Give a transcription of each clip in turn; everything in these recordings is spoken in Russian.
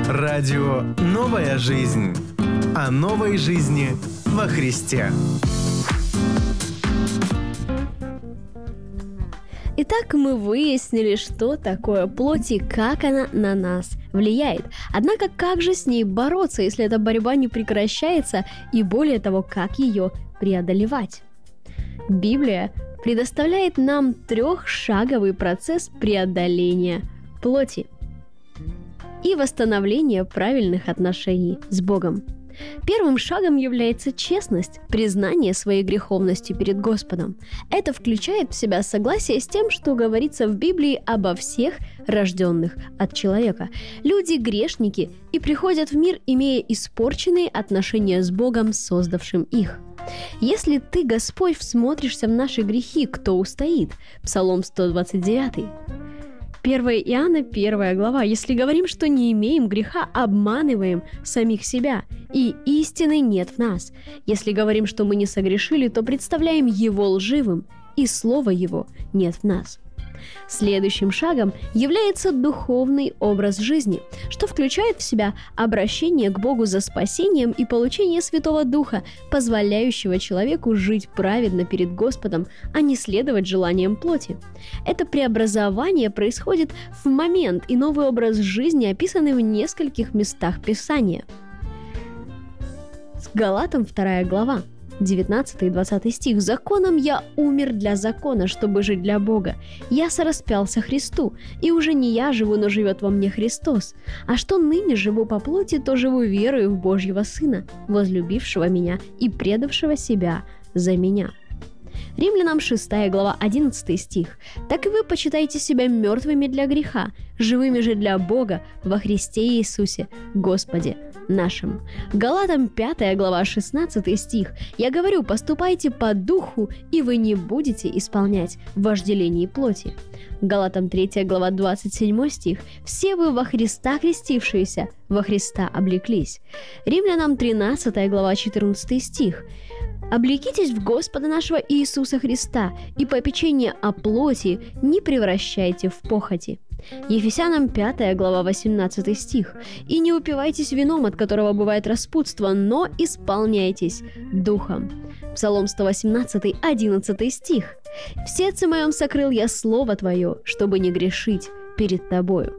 Радио «Новая жизнь». О новой жизни во Христе. Итак, мы выяснили, что такое плоть и как она на нас влияет. Однако, как же с ней бороться, если эта борьба не прекращается, и более того, как ее преодолевать? Библия предоставляет нам трехшаговый процесс преодоления плоти и восстановления правильных отношений с Богом. Первым шагом является честность, признание своей греховности перед Господом. Это включает в себя согласие с тем, что говорится в Библии обо всех рожденных от человека. Люди грешники и приходят в мир, имея испорченные отношения с Богом, создавшим их. Если ты, Господь, всмотришься в наши грехи, кто устоит? Псалом 129. 1 Иоанна, 1 глава. Если говорим, что не имеем греха, обманываем самих себя, и истины нет в нас. Если говорим, что мы не согрешили, то представляем Его лживым, и слова Его нет в нас. Следующим шагом является духовный образ жизни, что включает в себя обращение к Богу за спасением и получение Святого Духа, позволяющего человеку жить праведно перед Господом, а не следовать желаниям плоти. Это преобразование происходит в момент, и новый образ жизни описаны в нескольких местах Писания. С Галатам 2 глава. 19 и 20 стих. «Законом я умер для закона, чтобы жить для Бога. Я сораспялся Христу, и уже не я живу, но живет во мне Христос. А что ныне живу по плоти, то живу верою в Божьего Сына, возлюбившего меня и предавшего себя за меня». Римлянам 6 глава 11 стих. «Так и вы почитайте себя мертвыми для греха, живыми же для Бога во Христе Иисусе, Господе нашим». Галатам 5 глава 16 стих. «Я говорю, поступайте по духу, и вы не будете исполнять вожделение плоти». Галатам 3 глава 27 стих. «Все вы во Христа крестившиеся, во Христа облеклись». Римлянам 13 глава 14 стих. «Облекитесь в Господа нашего Иисуса Христа, и попечение о плоти не превращайте в похоти». Ефесянам 5 глава 18 стих. «И не упивайтесь вином, от которого бывает распутство, но исполняйтесь духом». Псалом 118, 11 стих. «В сердце моем сокрыл я слово Твое, чтобы не грешить перед Тобою».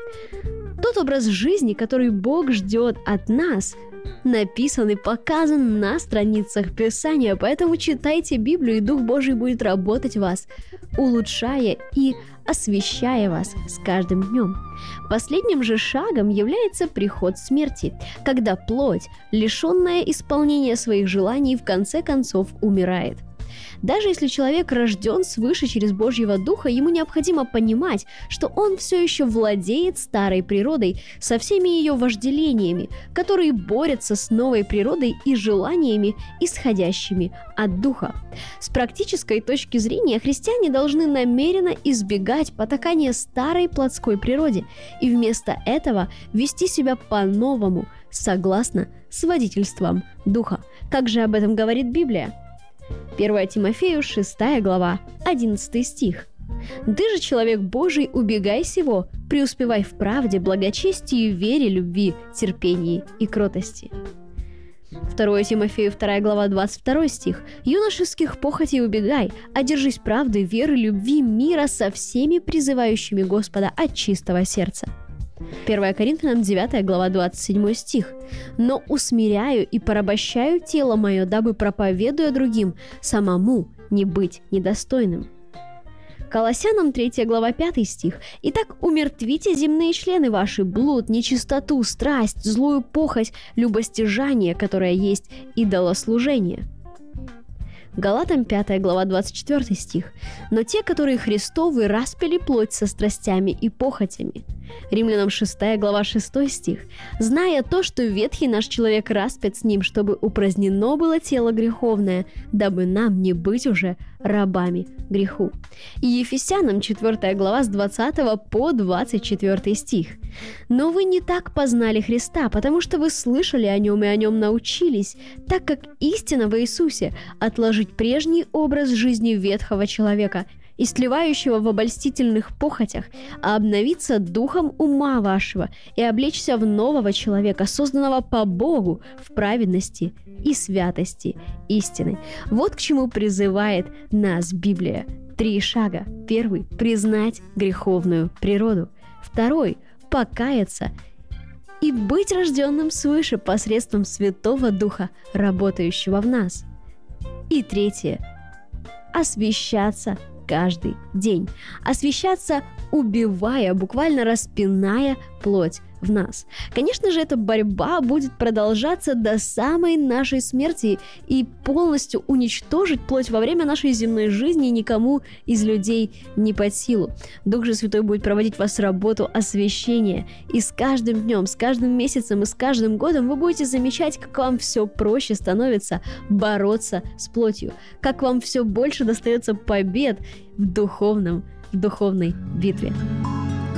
Тот образ жизни, который Бог ждет от нас, написан и показан на страницах Писания, поэтому читайте Библию, и Дух Божий будет работать в вас, улучшая и освящая вас с каждым днем. Последним же шагом является приход смерти, когда плоть, лишенная исполнения своих желаний, в конце концов умирает. Даже если человек рожден свыше через Божьего Духа, ему необходимо понимать, что он все еще владеет старой природой со всеми ее вожделениями, которые борются с новой природой и желаниями, исходящими от Духа. С практической точки зрения христиане должны намеренно избегать потакания старой плотской природе и вместо этого вести себя по-новому, согласно с водительством Духа. Как же об этом говорит Библия? 1 Тимофею 6 глава 11 стих. «Ты же, человек Божий, убегай сего, преуспевай в правде, благочестии, вере, любви, терпении и кротости». 2 Тимофею 2 глава 22 стих. «Юношеских похотей убегай, одержись правды, веры, любви, мира со всеми призывающими Господа от чистого сердца». 1 Коринфянам 9 глава 27 стих. «Но усмиряю и порабощаю тело мое, дабы, проповедуя другим, самому не быть недостойным». Колоссянам 3 глава 5 стих. «Итак, умертвите земные члены ваши, блуд, нечистоту, страсть, злую похоть, любостяжание, которое есть идолослужение». Галатам 5 глава 24 стих. «Но те, которые Христовы, распяли плоть со страстями и похотями». Римлянам 6 глава 6 стих. «Зная то, что ветхий наш человек распят с ним, чтобы упразднено было тело греховное, дабы нам не быть уже рабами греху». И Ефесянам 4 глава с 20 по 24 стих. «Но вы не так познали Христа, потому что вы слышали о Нем и о Нем научились, так как истина в Иисусе, отложить прежний образ жизни ветхого человека истлевающего в обольстительных похотях, а обновиться духом ума вашего и облечься в нового человека, созданного по Богу в праведности и святости истины. Вот к чему призывает нас Библия. 3 шага. 1. Признать греховную природу. 2. Покаяться и быть рожденным свыше посредством Святого Духа, работающего в нас. И 3. Освящаться каждый день. Освящаться, убивая, буквально распиная плоть в нас. Конечно же, эта борьба будет продолжаться до самой нашей смерти, и полностью уничтожить плоть во время нашей земной жизни никому из людей не под силу. Дух же Святой будет проводить в вас работу освящения, и с каждым днем, с каждым месяцем и с каждым годом вы будете замечать, как вам все проще становится бороться с плотью, как вам все больше достается побед в духовной битве.